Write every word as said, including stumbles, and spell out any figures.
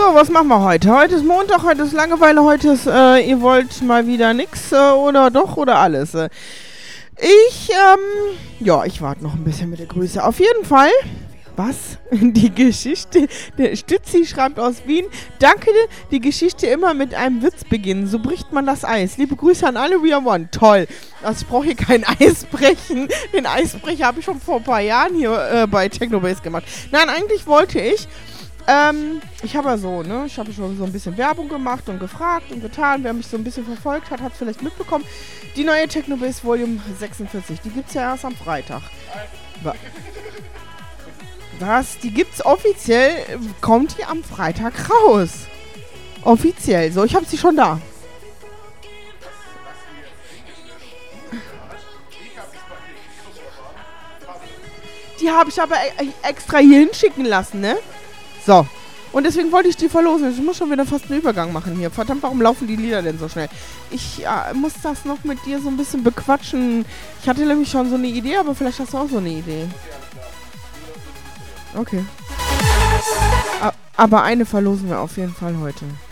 was machen wir heute? Heute ist Montag, heute ist Langeweile, heute ist, äh, ihr wollt mal wieder nix, äh, oder doch, oder alles. Äh. Ich, ähm, ja, ich warte noch ein bisschen mit der Grüße. Auf jeden Fall, was? Die Geschichte, der Stützi schreibt aus Wien, danke, die Geschichte immer mit einem Witz beginnen, so bricht man das Eis. Liebe Grüße an alle, we are one. Toll. Also ich brauche hier kein Eis brechen. Den Eisbrecher habe ich schon vor ein paar Jahren hier äh, bei Technobase gemacht. Nein, eigentlich wollte ich, ähm, ich habe ja so, ne, ich habe schon so ein bisschen Werbung gemacht und gefragt und getan. Wer mich so ein bisschen verfolgt hat, hat es vielleicht mitbekommen. Die neue Technobase Volume sechsundvierzig, die gibt es ja erst am Freitag. Wa- Was? Die gibt's offiziell, kommt die am Freitag raus. Offiziell, so, ich habe sie schon da. Die habe ich aber e- extra hier hinschicken lassen, ne? So. Und deswegen wollte ich die verlosen. Ich muss schon wieder fast einen Übergang machen hier. Verdammt, warum laufen die Lieder denn so schnell? Ich äh, muss das noch mit dir so ein bisschen bequatschen. Ich hatte nämlich schon so eine Idee, aber vielleicht hast du auch so eine Idee. Okay. A- aber eine verlosen wir auf jeden Fall heute.